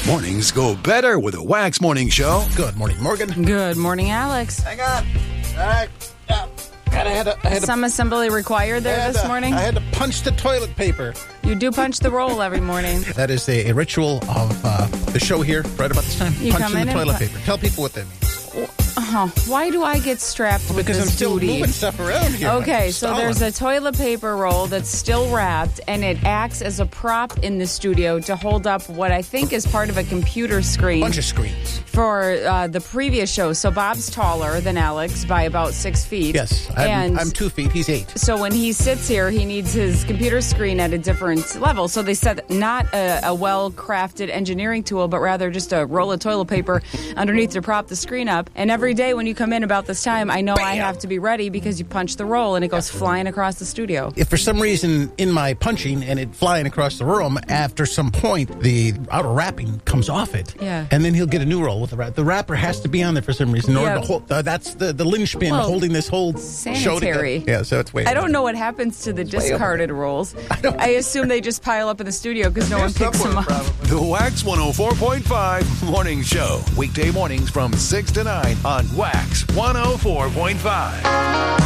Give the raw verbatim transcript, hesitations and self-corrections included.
Mornings go better with a Wax Morning Show. Good morning, Morgan. Good morning, Alex. Hang on. All right. Yeah. God, I had to, I had to, Some assembly required there this to, morning? I had to punch the toilet paper. You do punch the roll every morning. That is a, a ritual of uh, the show here right about this time. You come Punching in the and toilet pu- paper. Tell people what that means. Uh-huh. Why do I get strapped with Because this I'm still duty? moving stuff around here. Okay, I'm so stalling. there's a toilet paper roll that's still wrapped, and it acts as a prop in the studio to hold up what I think is part of a computer screen bunch of screens. for uh, the previous show. So Bob's taller than Alex by about six feet. Yes, I'm, and I'm two feet. He's eight. so when he sits here, he needs his computer screen at a different level. So they said not a, a well-crafted engineering tool, but rather just a roll of toilet paper underneath to prop the screen up. And every day when you come in about this time, I know I have to be ready because you punch the roll and it goes flying across the studio. If for some reason in my punching and it flying across the room, after some point the outer wrapping comes off it, Yeah. and then he'll get a new roll with the wrap. The wrapper has to be on there for some reason in order Yeah. to hold. Uh, that's the the linchpin Well, holding this whole show sanitary. together. Yeah, so it's way. I don't know what happens to the way over discarded rolls. I, don't- assume they just pile up in the studio because no one picks them up. The Wax one oh four point five Morning Show. Weekday mornings from six to nine on Wax one oh four point five.